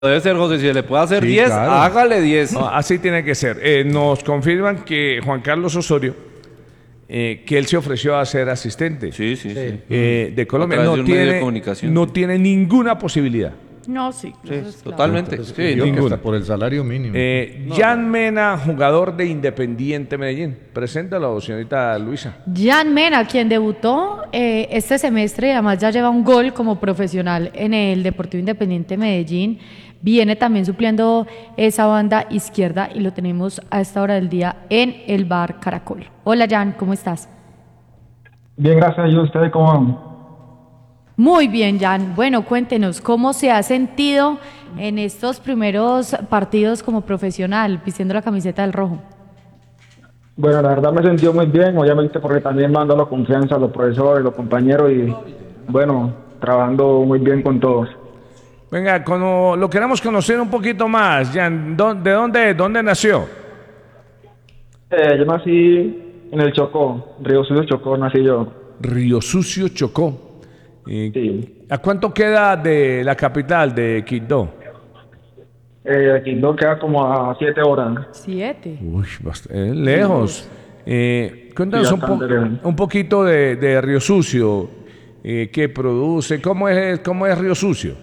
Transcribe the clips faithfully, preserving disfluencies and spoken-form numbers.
Debe ser, José, si le puede hacer Sí, diez, claro. hágale diez. No, así tiene que ser. Eh, nos confirman que Juan Carlos Osorio, eh, que él se ofreció a ser asistente Sí, sí, sí. eh, de Colombia, A través no de un medio de tiene, comunicación, no sí. tiene ninguna posibilidad. No, sí, Sí, eso es claro. totalmente. Entonces, Sí, yo no. que ninguna. hasta por el salario mínimo. Eh, Jan Mena, jugador de Independiente Medellín. Preséntalo, señorita Luisa. Jan Mena, quien debutó eh, este semestre y además ya lleva un gol como profesional en el Deportivo Independiente Medellín, viene también supliendo esa banda izquierda y lo tenemos a esta hora del día en el bar Caracol. Hola Jan, ¿cómo estás? Bien, gracias. ¿Y ustedes cómo van? Muy bien, Jan. Bueno, cuéntenos, ¿cómo se ha sentido en estos primeros partidos como profesional, vistiendo la camiseta del rojo? Bueno, la verdad me he sentido muy bien, obviamente porque también me han dado la confianza a los profesores, los compañeros y, bueno, trabajando muy bien con todos. Venga, como lo queremos conocer un poquito más, Jan, ¿dó- ¿de dónde, dónde nació? Eh, yo nací en el Chocó, Río Sucio Chocó, nací yo. Río Sucio, Chocó. Eh, Sí. ¿A cuánto queda de la capital, de Quito? Eh, aquí no queda como a siete horas. Siete. Uy, bast- eh, lejos. Eh, cuéntanos Sí, un, po- bastante lejos. un poquito de, de Río Sucio. Eh, ¿Qué produce? ¿Cómo es, cómo es Río Sucio?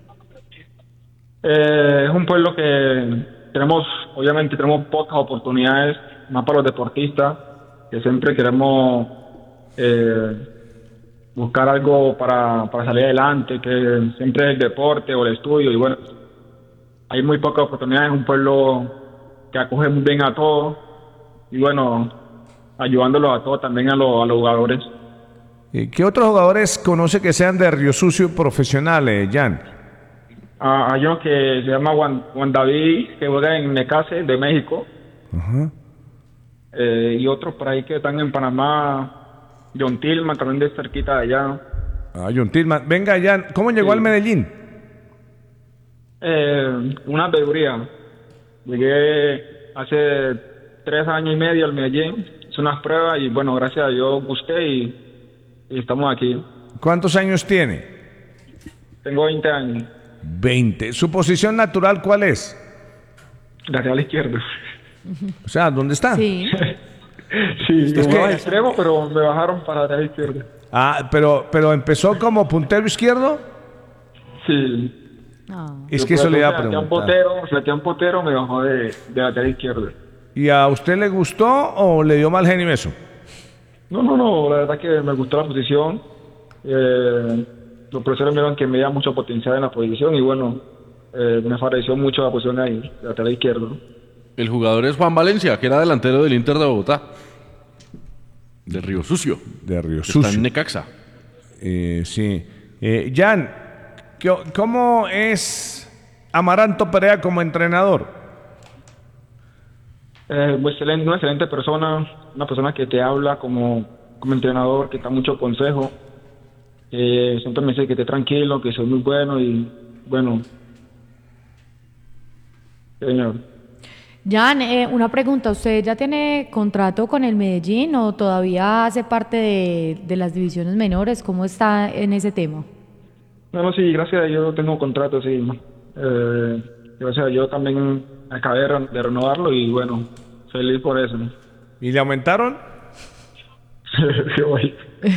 Eh, es un pueblo que tenemos, obviamente tenemos pocas oportunidades, más para los deportistas, que siempre queremos eh, buscar algo para, para salir adelante, que siempre es el deporte o el estudio, y bueno, hay muy pocas oportunidades, es un pueblo que acoge muy bien a todos, y bueno, ayudándolos a todos, también a, los a los jugadores. Eh, ¿Qué otros jugadores conoce que sean de Río Sucio profesionales, Jan? Ah, hay uno que se llama Juan, Juan David, que juega en Necase, de México. Ajá. Eh, y otros por ahí que están en Panamá, John Tillman, también de cerquita de allá. Ah, John Tillman. Venga, Jan, ¿cómo llegó Sí. al Medellín? Eh, una veeduría. Llegué hace tres años y medio al Medellín, hice unas pruebas y bueno, gracias a Dios gusté y, y estamos aquí. ¿Cuántos años tiene? Tengo veinte años, veinte. ¿Su posición natural cuál es? lateral izquierdo. O sea, ¿dónde está? Sí. Sí, Es yo jugaba que- extremo, pero me bajaron para lateral izquierdo. Ah, pero, pero empezó como puntero izquierdo. Sí. Ah. Es que eso le iba a Sebastián preguntar. Potero, Sebastián Potero me bajó de, de lateral izquierdo. ¿Y a usted le gustó o le dio mal genio eso? No, no, no, la verdad que me gustó la posición. Eh, los profesores me vieron que me da mucho potencial en la posición y bueno, eh, me pareció mucho la posición ahí, lateral izquierdo. El jugador es Juan Valencia, que era delantero del Inter de Bogotá. De Río Sucio. De Río que Está en Sucio. Necaxa. Eh, sí. Eh, Jan, ¿qué- ¿cómo es Amaranto Perea como entrenador? Eh, muy excelente, una excelente persona, una persona que te habla como, como entrenador, que da mucho consejo. Eh, siempre me dice que esté tranquilo, que soy muy bueno y bueno. Señor. Jan, eh, una pregunta, ¿usted ya tiene contrato con el Medellín o todavía hace parte de, de las divisiones menores? ¿Cómo está en ese tema? No, no, sí, gracias a Dios tengo contrato, sí. Eh, gracias a Dios también acabé de, re- de renovarlo y bueno, feliz por eso. ¿Y le aumentaron? Sí, voy.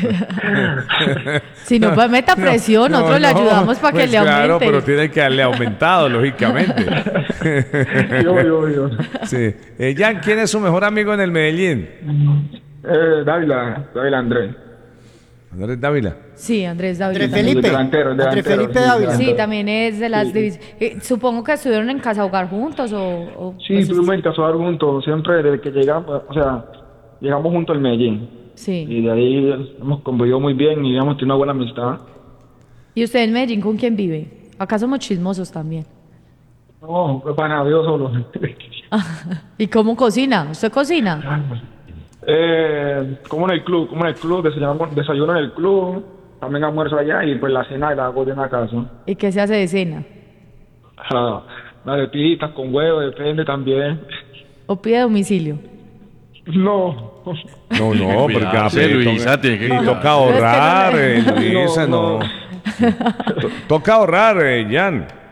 Si no, pues meta presión, No, nosotros le no, ayudamos para pues que le aumente. Claro, pero tiene que haberle aumentado, lógicamente. Yo, yo, yo. Sí. Eh, Jan, ¿quién es su mejor amigo en el Medellín? Eh, Dávila, Dávila Andrés. Andrés Dávila. Sí, Andrés Dávila. Andrés también. Felipe. Delantero, Andrés delantero, Felipe sí, Dávila. Sí, también es de las divisiones. Eh, supongo que estuvieron en Casa Hogar juntos o... o Sí, pues, tuvimos en Casuar juntos, siempre desde que llegamos, o sea, llegamos juntos al Medellín. Sí. Y de ahí hemos convivido muy bien y hemos tenido una buena amistad. ¿Y usted en Medellín con quién vive? Acá somos chismosos también. No, pues para Dios solo. ¿Y cómo cocina? ¿Usted cocina? eh, como en el club, como en el club, desayunamos, desayuno en el club, también almuerzo allá y pues la cena la hago en la casa. ¿Y qué se hace de cena? Ah, las de tiritas con huevo, depende también. ¿O pide domicilio? No. No, no, porque Cuidarse, ah, pero Luisa, toca- tiene que y cuidarse. toca ahorrar, No, eh, Luisa, no. no. To- Toca ahorrar, eh, Jan.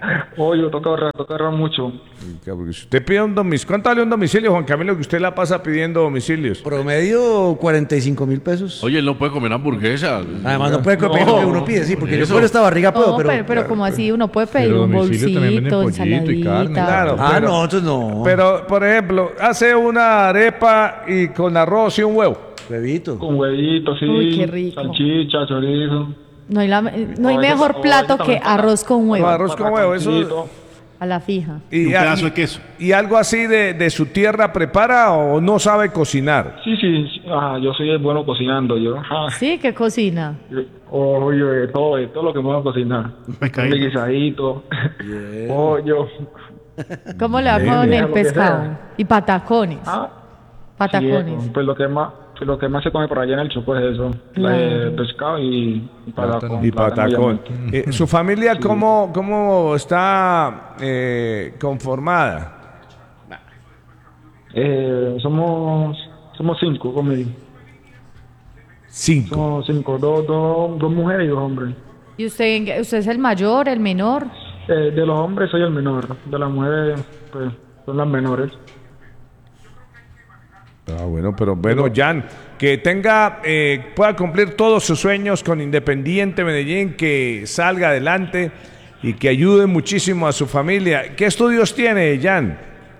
Oye, toca ahorrar, toca ahorrar mucho. Porque si usted pide un domicilio, ¿cuánto vale un domicilio, Juan Camilo, que usted la pasa pidiendo domicilios? Promedio cuarenta y cinco mil pesos. Oye, él no puede comer hamburguesa. Además, no puede comer No, lo que uno pide, sí, porque yo eso. por esta barriga puedo, No, pero... pero, pero como así, uno puede pedir Pero un domicilio también venden bolsito, pollito y carne, ensaladita. Claro. Ah, pero- no, entonces no. Pero, por ejemplo, hace una arepa y con arroz y un huevo. Bebito. Con huevitos, sí. Uy, qué rico. Salchicha, chorizo. No hay, la- no hay No, mejor eso- plato eso que también. arroz con huevo. No, arroz con huevo, eso. Pataconcito. A la fija. Y, un pedazo de queso. ¿Y algo así de, de su tierra prepara o no sabe cocinar? Sí, sí, sí. Ah, yo soy bueno cocinando, yo. Ah, Sí, ¿qué cocina? oye, de todo, de todo lo que me voy a cocinar. pescadito. Un guisadito, pollo. ¿Cómo le va Bien, con bien. el pescado? Y patacones. Ah, Patacones. sí, pues lo que más, pues lo que más se come por allá en el Choco es eso, Claro. eh, pescado y, y patacón. Y patacón. obviamente. Eh, ¿Su familia cómo, cómo está eh, conformada? Eh, somos, somos cinco conmigo. Cinco. Somos cinco, dos, dos, dos mujeres y dos hombres. ¿Y usted, usted es el mayor, el menor? Eh, de los hombres soy el menor, de las mujeres pues son las menores. Ah, bueno, pero bueno, Jan, que tenga, eh, pueda cumplir todos sus sueños con Independiente Medellín, que salga adelante y que ayude muchísimo a su familia. ¿Qué estudios tiene, Jan?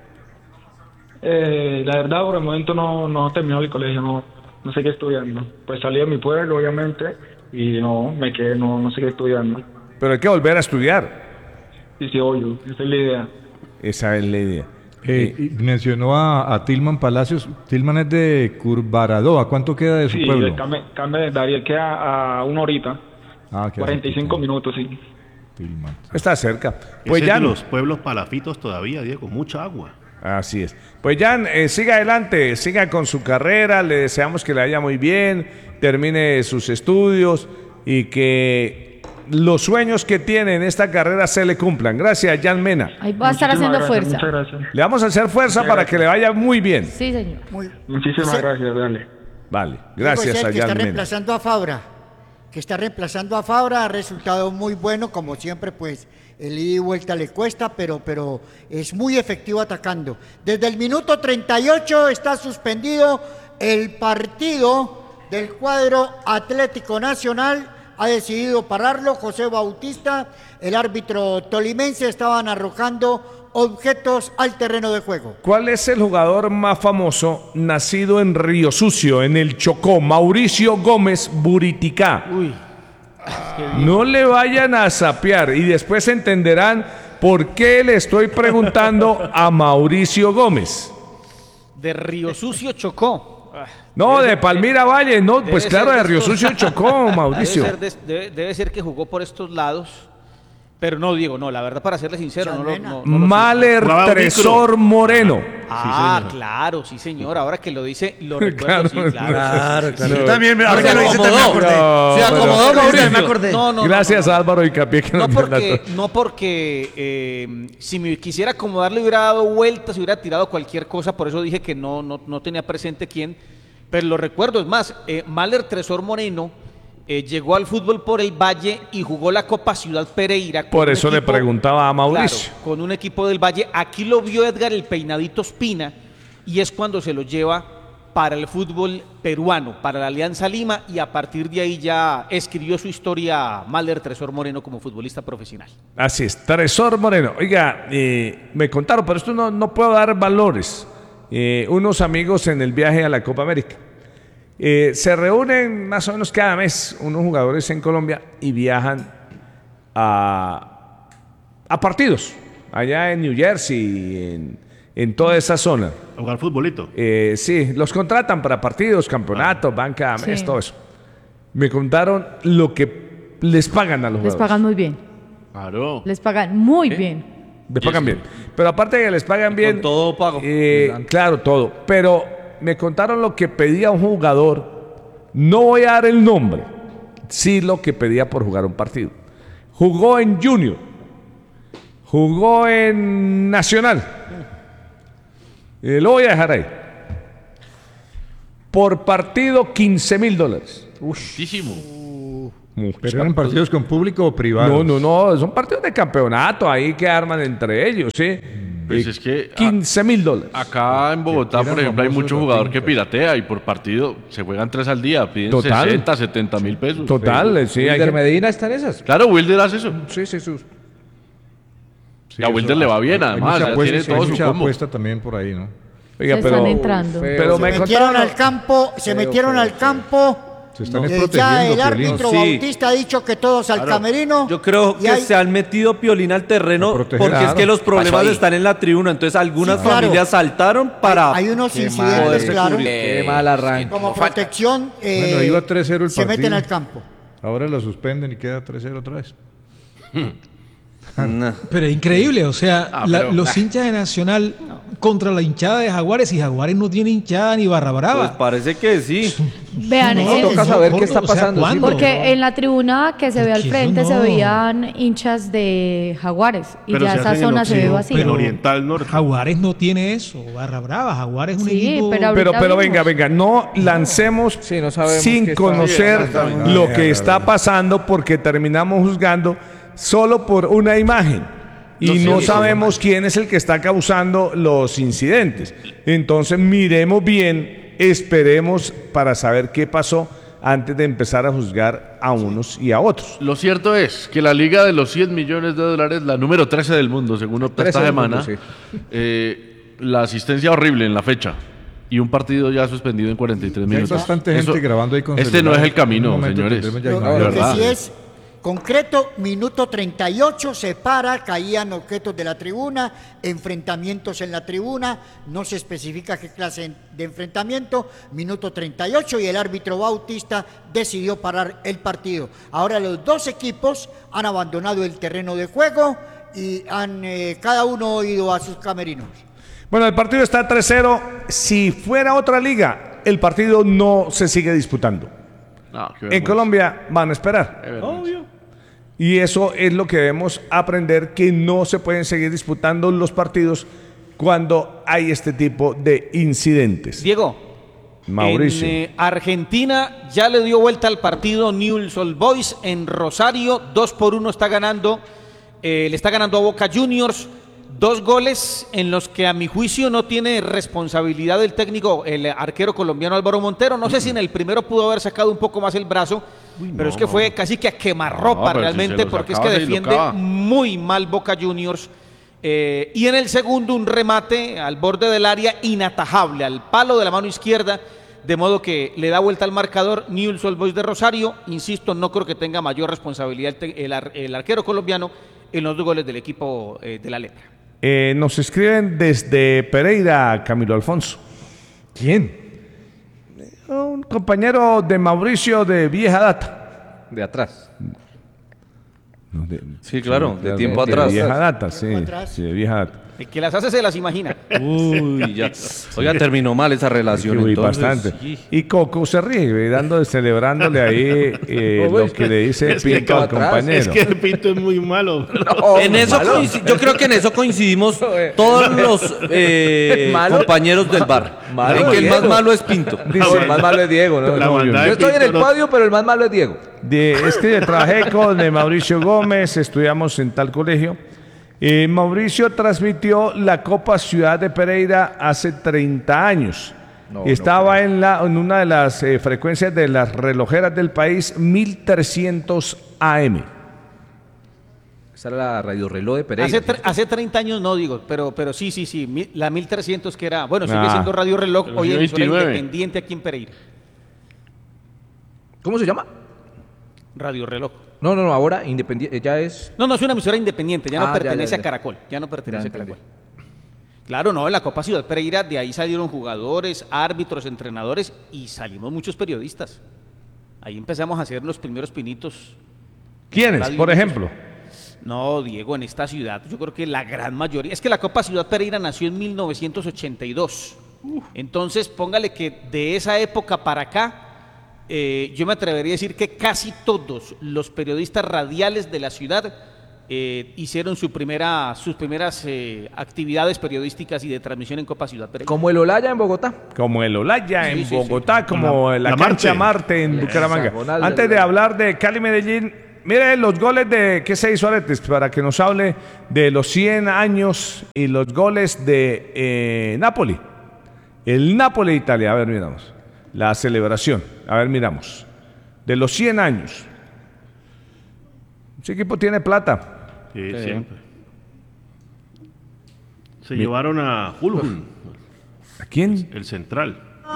Eh, la verdad, por el momento no, no he terminado el colegio, no, no sé qué estudiando. Pues salí de mi pueblo, obviamente, y no, me quedé, no, no sé qué estudiando. Pero hay que volver a estudiar. Sí, sí, obvio, esa es la idea. Esa es la idea. Eh, y mencionó a, a Tilman Palacios. Tilman es de Curvaradoa. ¿Cuánto queda de su Sí, pueblo? el cambio, cambio de Dariel queda a una horita, Ah, queda cuarenta y cinco cerquita. minutos, sí. Tilman. Está cerca. Pues Pues de Jan, los pueblos palafitos todavía, Diego, mucha agua. así es. Pues Jan, eh, siga adelante, siga con su carrera, le deseamos que le vaya muy bien, termine sus estudios y que los sueños que tiene en esta carrera se le cumplan. Gracias, Jan Mena. Ahí va a estar Muchísimas haciendo gracias, fuerza. Muchas gracias. Le vamos a hacer fuerza para que le vaya muy bien. Sí, señor. Muy... Muchísimas Ese- gracias, dale. Vale, Diego, gracias es el a que está Jan Mena. reemplazando a Fabra, que está reemplazando a Fabra, ha resultado muy bueno, como siempre, pues el ida y vuelta le cuesta, pero, pero es muy efectivo atacando. Desde el minuto treinta y ocho está suspendido el partido del cuadro Atlético Nacional, ha decidido pararlo José Bautista, el árbitro tolimense, estaban arrojando objetos al terreno de juego. ¿Cuál es el jugador más famoso nacido en Río Sucio, en el Chocó? Mauricio Gómez Buriticá. Uy, No le vayan a sapear y después entenderán por qué le estoy preguntando a Mauricio Gómez. de Río Sucio Chocó. Ah, No, debe de ser- Palmira Valle, no, debe pues ser claro, de de Río estos- Sucio Chocó, Mauricio. Debe ser, de- debe- debe ser que jugó por estos lados. Pero no, Diego, no, la verdad, para serle sincero, no lo, Chalmena. no, no lo sé. Maler Jugaba un Tresor Moreno. Ah, señor. claro, sí, señor. Ahora que lo dice, lo recuerdo, Claro, sí, claro. Claro, claro. No. Yo también, ahora Se que lo dice, también me acomodó. acordé. No, Se pero- acomodó, Ahora que lo dice, Mauricio. me acordé. No, no, Gracias no, no. Álvaro Icapié que No nos dio el porque, dato. no porque eh, si me quisiera acomodar le hubiera dado vueltas, hubiera tirado cualquier cosa, por eso dije que no, no, no tenía presente quién, pero lo recuerdo. Es más, eh, Maler Tresor Moreno eh, llegó al fútbol por el Valle y jugó la Copa Ciudad Pereira. con Por un eso le preguntaba a Mauricio. Claro, con un equipo del Valle. Aquí lo vio Edgar el Peinadito Espina y es cuando se lo lleva para el fútbol peruano, para la Alianza Lima, y a partir de ahí ya escribió su historia Maler Tresor Moreno como futbolista profesional. Así es, Tresor Moreno. Oiga, eh, me contaron, pero esto no, no puedo dar valores. Eh, unos amigos en el viaje a la Copa América. Eh, se reúnen más o menos cada mes unos jugadores en Colombia y viajan a, a partidos allá en New Jersey, en, en toda esa zona. A jugar futbolito. Eh, sí, los contratan para partidos, campeonatos, van cada mes, Sí. todo eso. Me contaron lo que les pagan a los Les jugadores. pagan muy bien. Claro. Les pagan muy bien. Les pagan bien. Pero aparte de que les pagan bien. todo pago. eh, claro, todo. Pero me contaron lo que pedía un jugador. No voy a dar el nombre. Sí, lo que pedía por jugar un partido. Jugó en Junior. Jugó en Nacional. Eh, lo voy a dejar ahí. Por partido, quince mil dólares. Muchísimo. ¿Pero eran partidos con público o privados? No, no, no, son partidos de campeonato ahí que arman entre ellos, ¿sí? Pues Eh, es que a- quince mil dólares. Acá en Bogotá, Eran por ejemplo, hay famosos mucho los jugador que pintas. piratea y por partido se juegan tres al día, piden Total. sesenta, setenta mil pesos. Total, eh, sí. hay Wilder que- Medina está en esas. Claro, Wilder hace eso. Sí, sí, sus. Y a Wilder le va bien, Hay además, mucha ya apuesta, tiene hay todo su mucha combo. apuesta también por ahí, ¿no? Oiga, Se pero, están entrando. pero Se me metieron contaron... al campo, se metieron al campo. Se están eh, protegiendo, ya el Piolín. árbitro Sí. Bautista ha dicho que todos al camerino. Yo creo y que hay- se han metido Piolín al terreno A proteger, porque es claro. que los problemas ahí? están en la tribuna. Entonces algunas Sí, claro. familias saltaron para Hay unos Qué incidentes, poderse claro. cubrir. Qué mal arranque. Como protección, eh, Bueno, iba tres cero el se partido. meten al campo. Ahora lo suspenden y queda tres cero otra vez. Nah. Pero es increíble, o sea, Ah, la- pero- los hinchas de Nacional contra la hinchada de Jaguares y Jaguares no tiene hinchada ni barra Pues brava. parece que sí. Vean, No, eh, toca no, saber gordo, qué está o sea, pasando, sí, ¿cuándo? porque en la tribuna que se ve al Porque frente eso se no. veían hinchas de Jaguares y Pero ya se esa hacen en zona se ve Occidente, vacía. en Oriental Norte. Jaguares no tiene eso, barra brava. Jaguares es un Sí, equipo... pero Pero, ahorita pero vimos. venga, venga, no lancemos Sí, no sabemos qué sin está- conocer Exactamente. lo Ah, que ya, está ya. pasando porque terminamos juzgando solo por una imagen y No, no sí, sabemos quién es el que está causando los incidentes. Entonces miremos bien, esperemos para saber qué pasó antes de empezar a juzgar a unos y a otros. Lo cierto es que la liga de los cien millones de dólares, la número trece del mundo, según opta esta trece del semana, mundo, eh, la asistencia horrible en la fecha y un partido ya suspendido en cuarenta y tres Hay minutos. bastante gente Eso- grabando ahí con Este no es celulares. el camino, En un momento señores. tendremos ya Lo, imágenes. lo de que verdad. sí es concreto, minuto treinta y ocho, se para, caían objetos de la tribuna, enfrentamientos en la tribuna, no se especifica qué clase de enfrentamiento, minuto treinta y ocho y el árbitro Bautista decidió parar el partido. Ahora los dos equipos han abandonado el terreno de juego y han eh, cada uno ido a sus camerinos. Bueno, el partido está tres cero. Si fuera otra liga, el partido no se sigue disputando. No, qué En vergüenza. Colombia van a esperar. Qué vergüenza. Y eso es lo que debemos aprender, que no se pueden seguir disputando los partidos cuando hay este tipo de incidentes. Diego, Mauricio. en eh, Argentina ya le dio vuelta al partido Newell's Old Boys en Rosario, dos por uno está ganando, eh, le está ganando a Boca Juniors, dos goles en los que a mi juicio no tiene responsabilidad el técnico, el arquero colombiano Álvaro Montero. No sé si en el primero pudo haber sacado un poco más el brazo, pero es que fue casi que a quemarropa No, pero si realmente, se lo porque es sacaba, que se defiende dislocaba. muy mal Boca Juniors. Eh, y en el segundo un remate al borde del área inatajable, al palo de la mano izquierda, de modo que le da vuelta al marcador Newell's Old Boys de Rosario. Insisto, no creo que tenga mayor responsabilidad el, te- el ar- el arquero colombiano en los dos goles del equipo eh, de la Lepra. Eh, nos escriben desde Pereira, Camilo Alfonso. ¿Quién? Un compañero de Mauricio de vieja data. De atrás. No, de- Sí, claro, de tiempo de atrás. vieja data, sí. atrás. Sí, de vieja data. El que las hace se las imagina. Uy, ya. Oiga, terminó mal esa relación. Uy, entonces. bastante. Sí. Y Coco se ríe, dando, celebrándole ahí eh, No, lo es que que- le dice es que Pinto al atrás, compañero. Es que el Pinto es muy malo. En eso coinci- yo creo que en eso coincidimos todos los eh, Malo. compañeros del bar. Malo en que el más Diego. malo es Pinto. No, el más malo es Diego. ¿no? La No, maldad yo de estoy en Pinto el no- podio, pero el más malo es Diego. De, escribe, trabajé con de Mauricio Gómez, estudiamos en tal colegio. Eh, Mauricio transmitió la Copa Ciudad de Pereira hace treinta años. No, Estaba en, la, en una de las eh, frecuencias de las relojeras del país, mil trescientos A M. Esa era la radio reloj de Pereira. Hace, tre- hace treinta años no digo, pero, pero sí, sí, sí, mi- la mil trescientos que era, bueno, sigue Ah. siendo Radio Reloj, Pero hoy sí, en emisora veintinueve. independiente aquí en Pereira. ¿Cómo se llama? Radio Reloj. No, no, no, ahora independiente, ya es... No, no es una emisora independiente, ya Ah, no ya, pertenece ya, ya. a Caracol, ya no pertenece Ya a Caracol. entendí. Claro, no, en la Copa Ciudad Pereira, de ahí salieron jugadores, árbitros, entrenadores y salimos muchos periodistas. Ahí empezamos a hacer los primeros pinitos. ¿Quiénes, Radio por y ejemplo? No, Diego, en esta ciudad, yo creo que la gran mayoría. Es que la Copa Ciudad Pereira nació en mil novecientos ochenta y dos. Entonces, póngale que de esa época para acá, eh, yo me atrevería a decir que casi todos los periodistas radiales de la ciudad eh, hicieron su primera, sus primeras eh, actividades periodísticas y de transmisión en Copa Ciudad Pereira. Como el Olaya en Bogotá. Como el Olaya en Sí, sí, Bogotá, sí. como la, La- la cancha Marte. Marte en La Bucaramanga. hexagonal Antes del de Olaya. hablar de Cali Medellín, mire los goles de ¿qué se hizo Aretes? Para que nos hable de los cien años y los goles de eh, Napoli. El Napoli de Italia, a ver, miramos. La celebración, a ver, miramos. De los cien años. Ese equipo tiene plata. Sí, siempre. Se llevaron a Hulhun, ¿A quién? el central.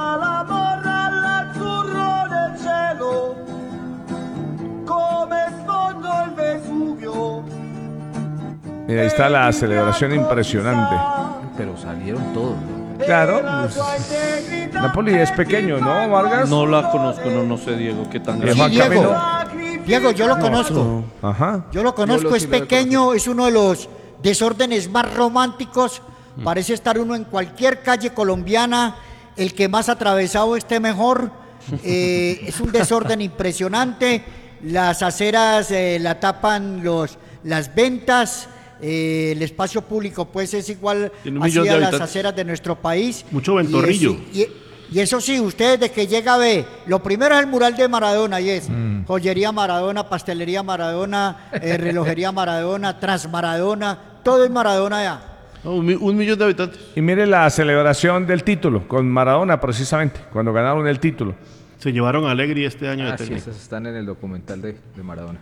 Mira, ahí está la celebración impresionante. Pero salieron todos. ¿no? Claro, pues, Napoli es pequeño, ¿no, Vargas? No la conozco, no, no sé, Diego, qué tan Eh, Sí, Juan Diego. Camilo. Diego, yo lo conozco. Ajá. Yo lo conozco, Yo lo es sí lo pequeño, es uno de los desórdenes más románticos. Parece estar uno en cualquier calle colombiana, el que más atravesado esté mejor. Eh, es un desorden impresionante. Las aceras eh, la tapan los, las ventas. Eh, el espacio público pues es igual Tiene un así millón de a las habitantes. aceras de nuestro país. Mucho Y es- ventorrillo. y- Y eso sí, usted desde que llega ve, lo primero es el mural de Maradona y es joyería Maradona, pastelería Maradona, eh, relojería Maradona, Transmaradona, todo es Maradona ya. No, un, mi- un millón de habitantes. Y mire la celebración del título con Maradona precisamente, cuando ganaron el título. Se llevaron a Allegri este año de Ah, sí, técnico. esas están en el documental de, de Maradona.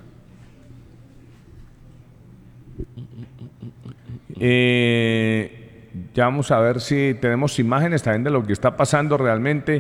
Eh, ya vamos a ver si tenemos imágenes también de lo que está pasando realmente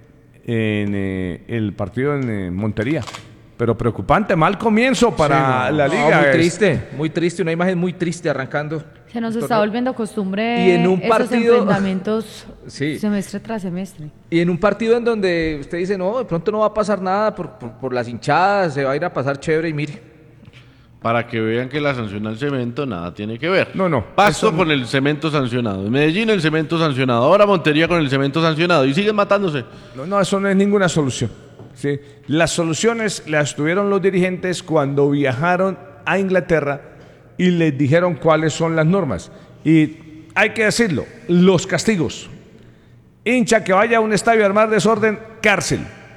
en eh, el partido en eh, Montería. Pero preocupante, mal comienzo para Sí, no, la no, liga. muy Es- triste, muy triste, una imagen muy triste arrancando. Se nos el está torneo. volviendo costumbre Y en un esos partido- enfrentamientos Sí. semestre tras semestre. Y en un partido en donde usted dice, no, de pronto no va a pasar nada por, por, por las hinchadas, se va a ir a pasar chévere y mire. Para que vean que la sanción al cemento nada tiene que ver. No, no. Pasto eso no. con el cemento sancionado. En Medellín el cemento sancionado. Ahora Montería con el cemento sancionado. Y siguen matándose. No, no, eso no es ninguna solución. ¿sí? Las soluciones las tuvieron los dirigentes cuando viajaron a Inglaterra y les dijeron cuáles son las normas. Y hay que decirlo, los castigos. Hincha que vaya a un estadio a armar desorden, cárcel.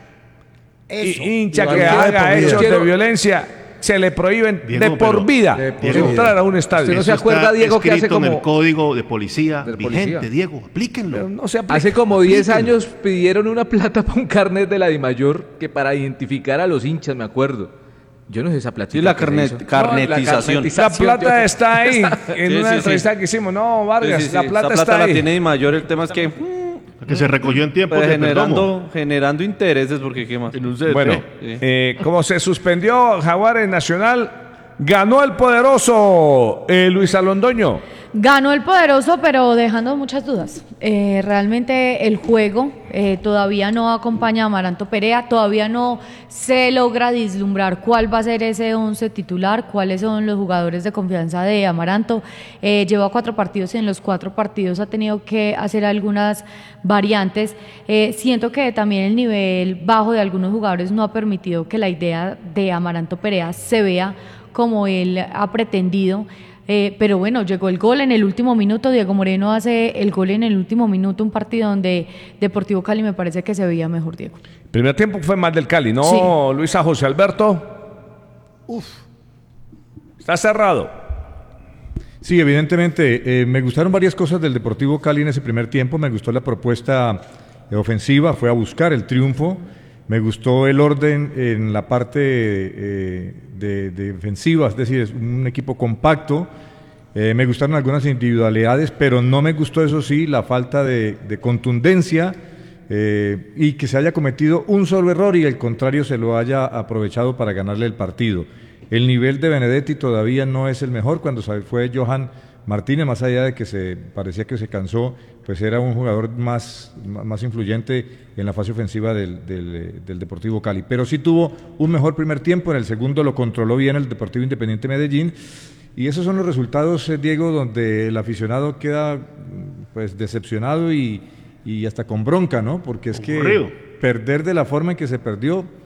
Eso. Y hincha Igual que que de por haga vida. hechos de Quiero- violencia, se le prohíben Diego, de por pero- vida de por entrar vida. a un estadio. Usted no se Eso acuerda, está Diego, que hace escrito en como- el código de policía Del vigente, policía. Diego, aplíquenlo. Pero no se aplica. Hace como diez años pidieron una plata para un carnet de la DIMAYOR que para identificar a los hinchas, me acuerdo. Yo no sé esa platita. Sí, la que se carnet- hizo. carnetización. La plata yo- está ahí, en Sí, una sí, entrevista sí. que hicimos. No, Vargas, Sí, sí, sí, la esa plata, plata está la ahí. tiene mayor, el tema es que Que se recogió en tiempo pues, de perdomo. generando, generando intereses, porque qué más. En un C D T. Bueno, Sí. eh, como se suspendió Jaguares Nacional, ganó el poderoso eh, Luis Alondoño. Ganó el poderoso, pero dejando muchas dudas. Eh, realmente el juego eh, todavía no acompaña a Amaranto Perea, todavía no se logra vislumbrar cuál va a ser ese once titular, cuáles son los jugadores de confianza de Amaranto. Eh, lleva cuatro partidos y en los cuatro partidos ha tenido que hacer algunas variantes. Eh, siento que también el nivel bajo de algunos jugadores no ha permitido que la idea de Amaranto Perea se vea como él ha pretendido. Eh, pero bueno, llegó el gol en el último minuto. Diego Moreno hace el gol en el último minuto, un partido donde Deportivo Cali me parece que se veía mejor, Diego. Primer tiempo fue más del Cali, ¿no, Sí. Luisa José Alberto? Uf, Está cerrado. Sí, evidentemente, eh, me gustaron varias cosas del Deportivo Cali en ese primer tiempo. Me gustó la propuesta eh, ofensiva, fue a buscar el triunfo. Me gustó el orden en la parte eh, de, de defensiva, es decir, es un equipo compacto. Eh, me gustaron algunas individualidades, pero no me gustó, eso sí, la falta de, de contundencia eh, y que se haya cometido un solo error y el contrario se lo haya aprovechado para ganarle el partido. El nivel de Benedetti todavía no es el mejor. Cuando se fue Johan Martínez, más allá de que se parecía que se cansó, pues era un jugador más, más influyente en la fase ofensiva del, del, del Deportivo Cali. Pero sí tuvo un mejor primer tiempo, en el segundo lo controló bien el Deportivo Independiente Medellín. Y esos son los resultados, eh, Diego, donde el aficionado queda pues decepcionado y, y hasta con bronca, ¿no? Porque es Aburrido. que perder de la forma en que se perdió,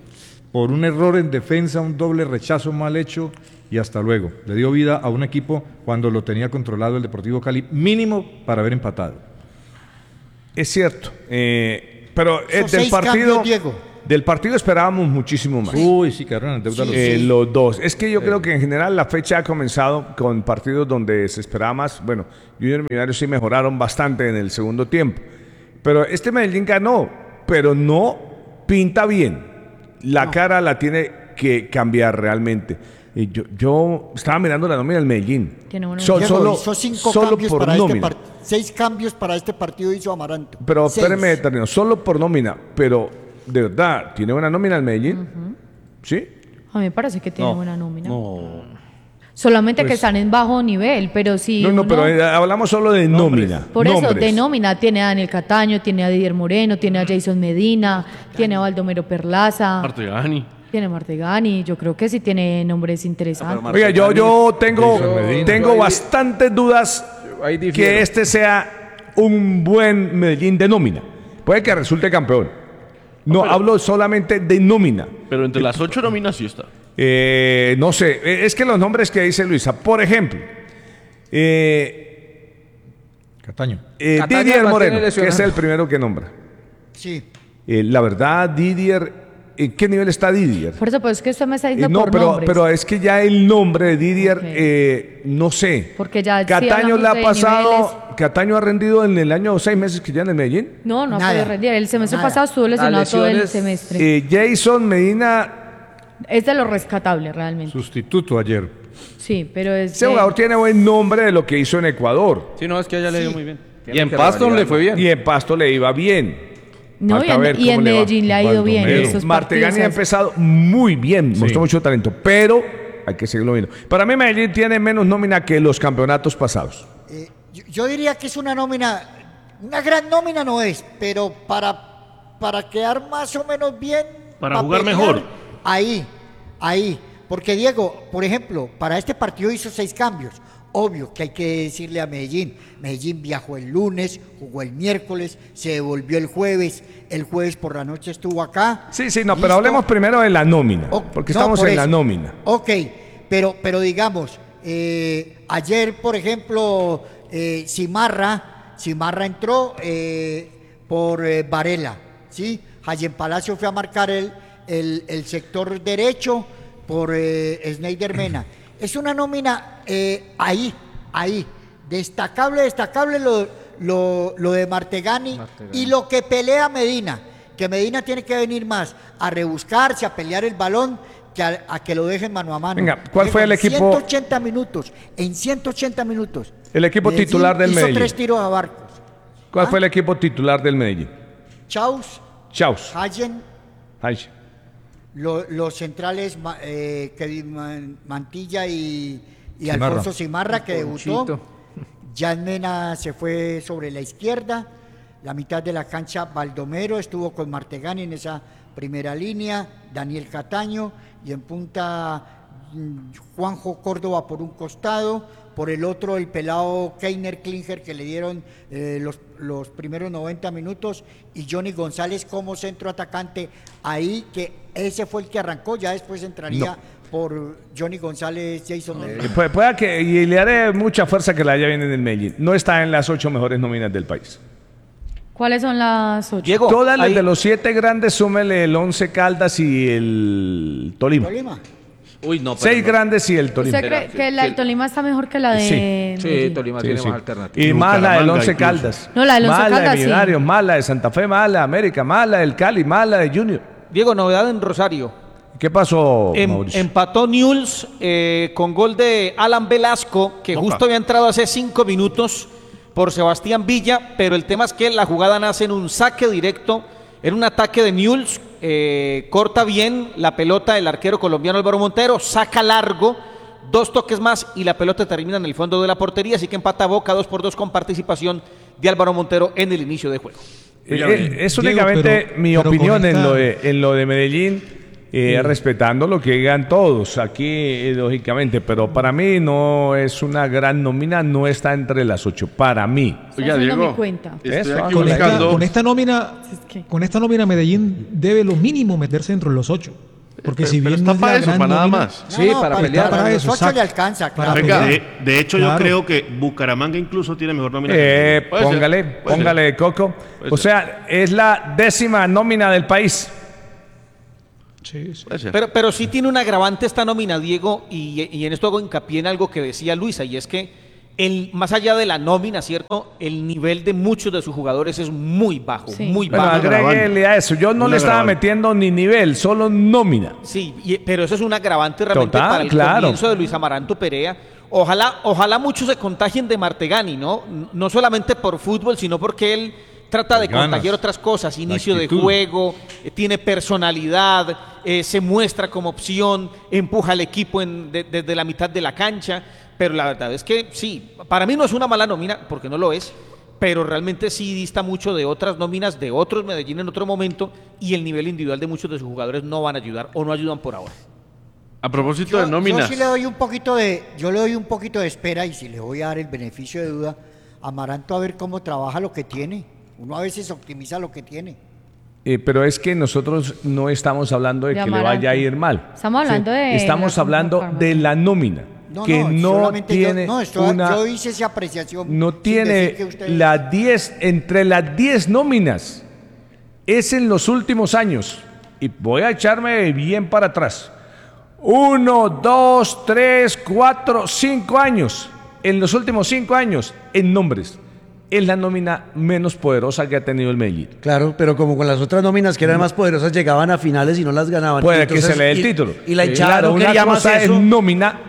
por un error en defensa, un doble rechazo mal hecho y hasta luego. Le dio vida a un equipo cuando lo tenía controlado el Deportivo Cali, mínimo para haber empatado. Es cierto, eh, pero eh, Esos del seis partido, cambios, Diego. del partido esperábamos muchísimo más. Uy, sí, quedaron en deuda Sí, los Eh, dos. los dos. Es que yo creo que en general la fecha ha comenzado con partidos donde se esperaba más. Bueno, Junior y Millonarios sí mejoraron bastante en el segundo tiempo. Pero este Medellín ganó, pero no pinta bien. La No. cara la tiene que cambiar realmente. Y yo, yo estaba mirando la nómina del Medellín. Tiene buena So- Diego, solo hizo cinco solo cambios por para este nómina. partido. Seis cambios para este partido hizo Amaranto. Pero Seis. espéreme, termino. Solo por nómina. Pero, de verdad, ¿tiene buena nómina el Medellín? ¿Sí? A mí me parece que tiene No, buena nómina. No. Solamente que Pues- están en bajo nivel, pero sí. No, no, uno- pero eh, hablamos solo de nómina. Por eso, nombres. de nómina, tiene a Daniel Cataño, tiene a Didier Moreno, tiene a Jason Medina, tiene a Baldomero Perlaza, Artegani. tiene a Martegani. Yo creo que sí tiene nombres interesantes. Pero Oiga, yo, yo tengo, Jason Medina. tengo Ahí- bastantes dudas ahí difiero. que este sea un buen Medellín de nómina. Puede que resulte campeón. No, hablo solamente de nómina. Pero entre las ocho nóminas sí está. Eh, no sé, eh, es que los nombres que dice Luisa, por ejemplo, eh, Cataño. eh, Cataño Didier mantiene Moreno, que lesionado. es el primero que nombra. Sí. Eh, la verdad, Didier, ¿en qué nivel está Didier? Por eso, pues es que usted me está Eh, diciendo no, por pero, nombres. pero es que ya el nombre de Didier, Ok. eh, no sé. Porque ya sí Cataño hablamos le ha de pasado, niveles. Cataño ha rendido en el año seis meses que ya en el Medellín. No, no ha Nada. podido rendir. El semestre Nada. pasado estuvo lesionado todo el lesiones- semestre. Eh, Jason Medina, Es de lo rescatable, realmente. Sustituto ayer. Sí, pero es. ese de- jugador tiene buen nombre de lo que hizo en Ecuador. Sí, no, es que a ella le dio muy bien. Tiene Y en que Pasto le revalidarlo. fue bien. Y en Pasto le iba bien. No, y Falta en, ver y en cómo le va. Medellín le ha ido bien. Baldomero. Estos Martegani ha partidos. empezado muy bien, Sí. mostró mucho talento, pero hay que seguirlo viendo. Para mí Medellín tiene menos nómina que los campeonatos pasados. Eh, yo, yo diría que es una nómina, una gran nómina no es, pero para, para quedar más o menos bien. Para pa' jugar pelear, mejor. Ahí, ahí. Porque Diego, por ejemplo, para este partido hizo seis cambios. Obvio que hay que decirle a Medellín. Medellín viajó el lunes, jugó el miércoles, se devolvió el jueves. El jueves por la noche estuvo acá. Sí, sí, no, Listo. pero hablemos primero de la nómina, O- porque no, estamos por en la eso. nómina. Ok, pero, pero digamos, eh, ayer, por ejemplo, eh, Cimarra, Cimarra entró eh, por eh, Varela, ¿sí? Jayen Palacio fue a marcar el, el, el sector derecho por eh, Sneider Mena. Es una nómina eh, ahí, ahí, destacable, destacable lo, lo, lo de Martegani, Martegani. y lo que pelea Medina, que Medina tiene que venir más a rebuscarse, a pelear el balón, que a, a que lo dejen mano a mano. Venga, ¿cuál Diego, fue el en equipo- ciento ochenta minutos, en ciento ochenta minutos. El equipo Medellín titular del hizo Medellín. tres tiros a Barcos. ¿Cuál ¿Ah? fue el equipo titular del Medellín? Chaus, Chaus. Hayen, Ay, lo- los centrales Ma- eh, Kevin Man- Mantilla y, y Cimarra. Alfonso Cimarra, que debutó. Ponchito. Jan Mena se fue sobre la izquierda. La mitad de la cancha, Baldomero estuvo con Martegani en esa primera línea. Daniel Cataño. Y en punta, mm, Juanjo Córdoba por un costado. Por el otro, el pelado Keiner Klinger, que le dieron eh, los, los primeros noventa minutos. Y Johnny González como centro atacante. Ahí, que ese fue el que arrancó. Ya después entraría por Johnny González, Jason Medina. Eh, pu- pueda que, y le haré mucha fuerza que la haya bien en el Medellín. No está en las ocho mejores nóminas del país. ¿Cuáles son las ocho? Diego, Todas las ahí- de los siete grandes, súmele el Once Caldas y el Tolima. Tolima. Uy, no, pero Seis no. grandes y el Tolima. ¿Usted cree que la del Tolima está mejor que la de Sí. Sí, Medellín? Tolima Sí, tiene sí. más alternativas. Y más la del Bucaramanga Once incluso. Caldas. No, la del Once Más Caldas, de sí. Millonarios, más la de Santa Fe, más la de América, más la del Cali, más la de Junior. Diego, novedad en Rosario. ¿Qué pasó, Em- Mauricio? empató Newell's eh, con gol de Alan Velasco, que Boca. justo había entrado hace cinco minutos por Sebastián Villa, pero el tema es que la jugada nace en un saque directo, en un ataque de Newell's, eh, corta bien la pelota el arquero colombiano Álvaro Montero, saca largo, dos toques más y la pelota termina en el fondo de la portería, así que empata Boca dos por dos con participación de Álvaro Montero en el inicio de juego. Eh, eh, es Diego, únicamente pero- mi pero opinión con en, esta- lo de, en lo de Medellín, eh, respetando lo que digan todos aquí, eh, lógicamente, pero para mí no es una gran nómina, no está entre las ocho, para mí. Estoy Oiga, haciendo Diego, mi cuenta. estoy Eso, aquí con Con esta, buscando. con esta nómina, Es que- con esta nómina Medellín debe lo mínimo meterse dentro de los ocho. Porque Pero- si pero bien está no es para la eso, gran para nada nómina- más. No, Sí, no, para para, pelear. para Para los eso, ocho exacto. le alcanza, Para claro. Venga, pelear. de, de hecho yo Claro. creo que Bucaramanga incluso tiene mejor nómina. Eh, Puede ser, póngale, puede póngale, Coco. Puede O ser. sea, es la décima nómina del país. Sí, sí. Puede ser. Pero, pero sí tiene un agravante esta nómina, Diego, y, y en esto hago hincapié en algo que decía Luisa, y es que el, más allá de la nómina, ¿cierto? El nivel de muchos de sus jugadores es muy bajo, Sí. muy Bueno, bajo. agréguele a eso. Yo no Un le estaba agravante. metiendo ni nivel, solo nómina. Sí, y- pero eso es un agravante realmente Total, para el claro. comienzo de Luis Amaranto Perea. Ojalá, ojalá muchos se contagien de Martegani, ¿no? No solamente por fútbol, sino porque él trata de Las ganas, contagiar otras cosas, inicio de actitud. juego, eh, tiene personalidad, eh, se muestra como opción, empuja al equipo en- de- desde la mitad de la cancha, pero la verdad es que sí, para mí no es una mala nómina, porque no lo es, pero realmente sí dista mucho de otras nóminas de otros Medellín en otro momento, y el nivel individual de muchos de sus jugadores no van a ayudar o no ayudan por ahora. A propósito Yo, de nóminas. yo sí le doy un poquito de, yo le doy un poquito de espera y si le voy a dar el beneficio de duda a Amaranto a ver cómo trabaja lo que tiene. Uno a veces optimiza lo que tiene. Eh, pero es que nosotros no estamos hablando de, De que le Amaranto. vaya a ir mal. Estamos hablando de Estamos la hablando conformación. de la nómina, No, que no, no, solamente yo- tiene no, esto- una... yo hice esa apreciación. no sin tiene decir que ustedes- las diez, entre las diez nóminas, es en los últimos años, y voy a echarme bien para atrás, uno, dos, tres, cuatro, cinco años, en los últimos cinco años, en nombres, es la nómina menos poderosa que ha tenido el Medellín. Claro, pero como con las otras nóminas que eran más poderosas llegaban a finales y no las ganaban. Puede Entonces, que se le dé el y- título. Y la Sí, hinchada claro, no una quería más cosa es eso. nómina.